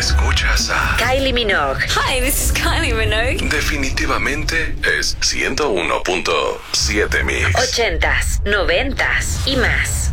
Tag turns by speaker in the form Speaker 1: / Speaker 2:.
Speaker 1: Escuchas a
Speaker 2: Kylie Minogue.
Speaker 3: Hi, this is Kylie Minogue.
Speaker 1: Definitivamente es 101.7 Mix.
Speaker 2: 80s, 90s y más.